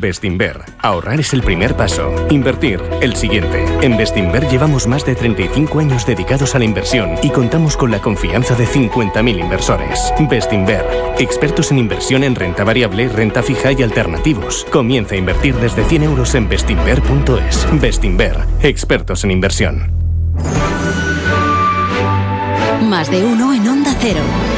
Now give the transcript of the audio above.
Bestinver. Ahorrar es el primer paso. Invertir, el siguiente. En Bestinver llevamos más de 35 años dedicados a la inversión y contamos con la confianza de 50.000 inversores. Bestinver, expertos en inversión en renta variable, renta fija y alternativos. Comienza a invertir desde 100 euros en bestinver.es. Bestinver, expertos en inversión. Más de uno en Onda Cero.